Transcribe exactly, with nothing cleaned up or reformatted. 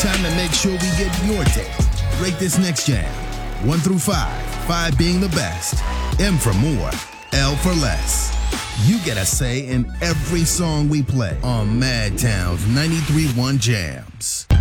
Time to make sure we get your take. Rate this next jam. One through five. Five being the best. M for more. L for less. You get a say in every song we play on Madtown's ninety-three point one Jams.